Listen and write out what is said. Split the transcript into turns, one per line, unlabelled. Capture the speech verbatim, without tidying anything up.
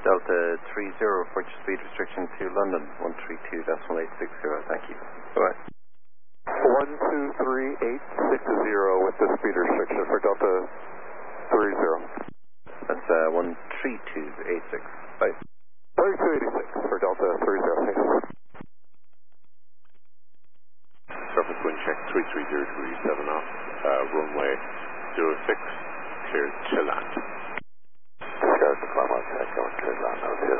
Delta three zero, report your speed restriction to London, one three two decimal eight six zero, thank you. Bye-bye.
one two three eight six zero with the speed restriction for Delta three zero.
That's uh, one three two eight six, bye.
thirty-two eighty-six for Delta three zero, thanks.
Surface wind check three three zero degree seven off, uh, runway zero six, cleared to land.
Discard the climb on check, going cleared land,